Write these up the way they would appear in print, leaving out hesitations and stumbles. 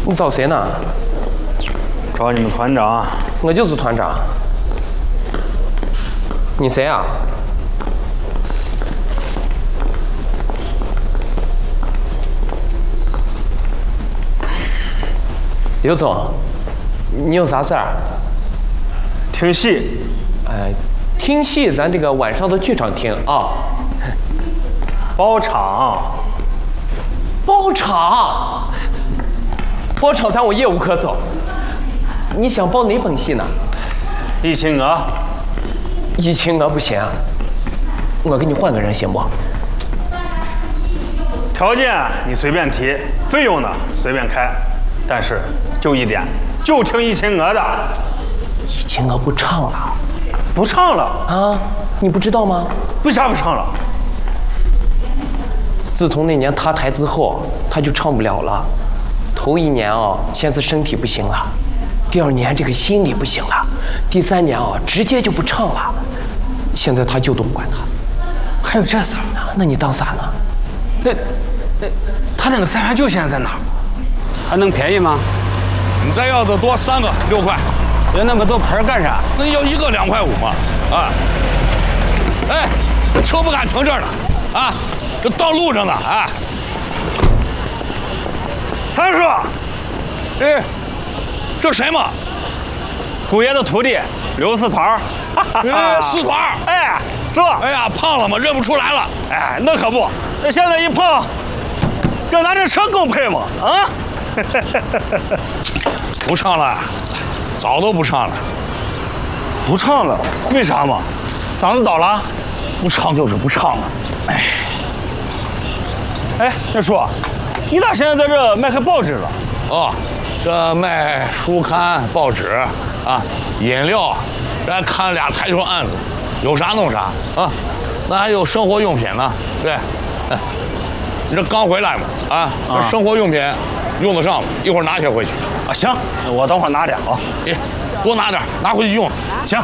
你找谁呢？ 找你们团长。 我就是团长。你谁啊？刘总，你有啥事儿？ 听戏。 听戏，咱这个晚上的剧场听啊。 包场。 包场。包场，咱我业无可走。你想包哪本戏呢？ 疫情娥。 疫情娥不行，我给你换个人行不？ 条件你随便提，费用呢随便开，但是就一点，就听疫情娥的。 疫情娥不唱了。 不唱了啊？你不知道吗？ 为啥不唱了？ 自从那年塌台之后，他就唱不了了。头一年啊，先是身体不行了，第二年这个心理不行了，第三年啊，直接就不唱了。现在他舅都不管他。 还有这事儿？ 那你当啥呢？ 那他那个三元舅现在在哪儿？还能便宜吗？ 你再要的多3个6块。 要那么多盆干啥？ 那要1个2块5嘛。啊！哎，这车不敢停这儿了啊！这道路上呢啊！ 三叔， 哎，这谁嘛？ 姑爷的徒弟刘四团。 哎，四团。 哎，是吧？ 哎呀，胖了嘛，认不出来了。 哎，那可不，那现在一胖，跟咱这车更配嘛啊！ 不唱了，早都不唱了。 不唱了？为啥嘛？嗓子倒了？ 不唱就是不唱了。 哎，那叔，你咋现在在这卖开报纸了？ 哦，这卖书刊、报纸啊，饮料，这还看俩台球案子，有啥弄啥啊。那还有生活用品呢，对。你这刚回来嘛，啊，这生活用品用得上吗？一会儿拿些回去。 啊，行，我等会儿拿点啊。 哎，多拿点，拿回去用。 行。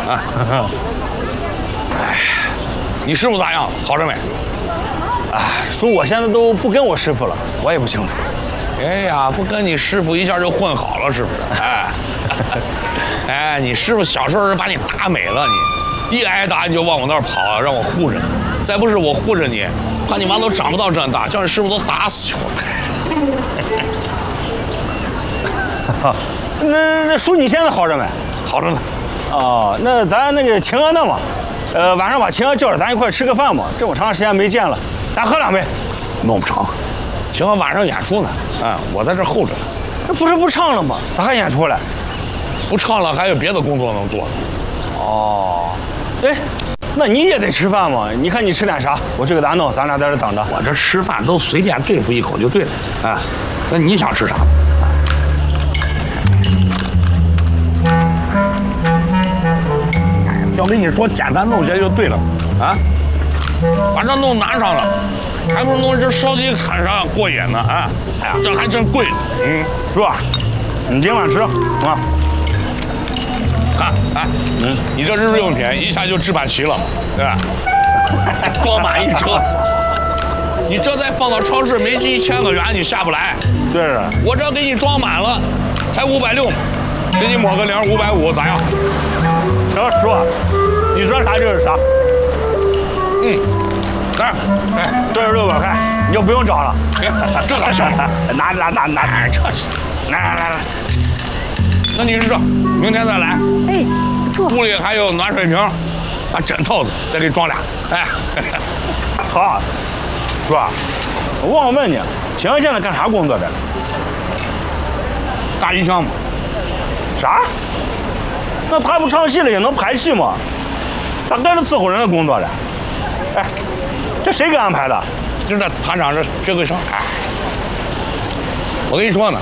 哎，你师傅咋样？好着没？ 哎，说我现在都不跟我师傅了，我也不清楚。 哎呀，不跟你师傅一下就混好了，是不是？哎，哎，你师傅小时候是把你打美了，你一挨打你就往我那儿跑，让我护着你。再不是我护着你，怕你妈都长不到这么大，叫你师傅都打死我。 那叔你现在好着没？ 好着呢。 哦，那咱那个晴娥呢嘛？晚上把晴娥叫着，咱一块吃个饭嘛。这么长时间没见了，咱喝2杯。 弄不成，晴娥晚上演出呢，啊，我在这候着呢。 这不是不唱了吗？咋还演出了？ 不唱了，还有别的工作能做。 哦，哎，那你也得吃饭嘛？你看你吃点啥？我去给咱弄，咱俩在这等着。 我这吃饭都随便对付一口就对了，啊，那你想吃啥？要跟你说简单弄些就对了，啊，把这弄难上了，还不如弄只烧鸡砍上过瘾呢，啊，哎呀，这还真贵， 是吧？你今晚吃啊？ 看，哎，你这日用品一下就置办齐了，对吧？装满一车，你这再放到超市，没1000个元你下不来。 对是。 我这给你装满了，才560，给你抹个零550，咋样？ 行，叔，你说啥就是啥。 来，哎， 这是600块，你就不用找了。 这还行？ 拿， 这是，来，那你是这，明天再来。 哎，不错。 屋里还有暖水瓶，把枕头子再给你装俩。哎， 好，叔，我忘了问你，晴娥现在干啥工作的？ 大音箱嘛。 啥？那他不唱戏了也能排戏吗？咋干着伺候人的工作了？哎，这谁给安排的？ 就这团长这薛桂生，哎，我跟你说呢，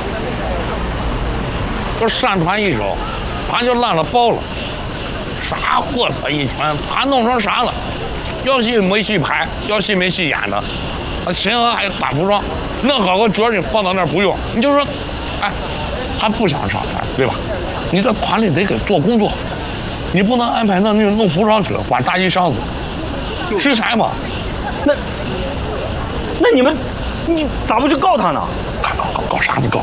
这善团一手，团就烂了包了，啥货色一团，团弄成啥了？要戏没戏排，要戏没戏演的，秦娥还打服装，弄好个角你放到那儿不用，你就说，哎，他不想上团，对吧？你这团里得给做工作，你不能安排那弄服装去了，管大衣箱子，吃柴嘛。 那你们，你咋不去告他呢？ 搞啥不搞？